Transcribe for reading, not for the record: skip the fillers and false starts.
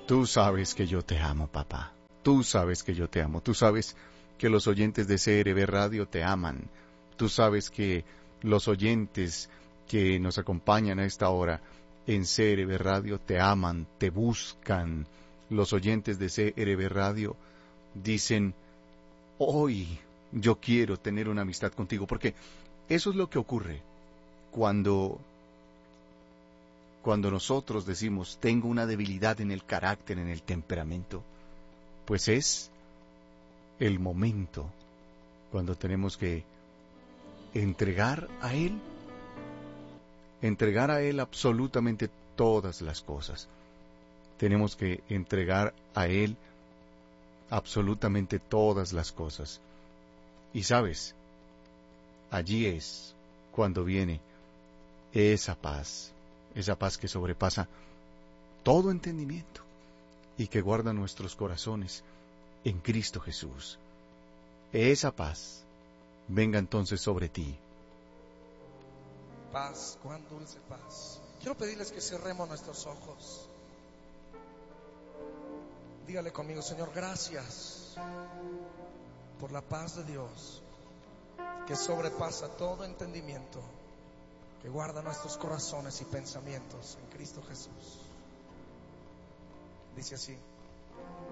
Tú sabes que yo te amo, papá. Tú sabes que yo te amo. Tú sabes que los oyentes de CRB Radio te aman. Tú sabes que los oyentes que nos acompañan a esta hora en CRB Radio te aman, te buscan. Los oyentes de CRB Radio dicen, hoy yo quiero tener una amistad contigo, porque eso es lo que ocurre cuando nosotros decimos, tengo una debilidad en el carácter, en el temperamento, pues es el momento cuando tenemos que entregar a Él absolutamente todas las cosas. Tenemos que entregar a Él absolutamente todas las cosas. Y sabes, allí es cuando viene esa paz que sobrepasa todo entendimiento y que guarda nuestros corazones en Cristo Jesús. Esa paz venga entonces sobre ti. Paz, cuán dulce paz. Quiero pedirles que cerremos nuestros ojos. Dígale conmigo, Señor, gracias por la paz de Dios que sobrepasa todo entendimiento, que guarda nuestros corazones y pensamientos en Cristo Jesús. Dice así: